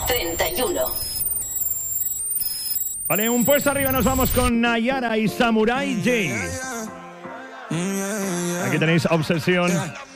31. Vale, un puesto arriba nos vamos con Nayara y Samurai J. Aquí tenéis Obsesión.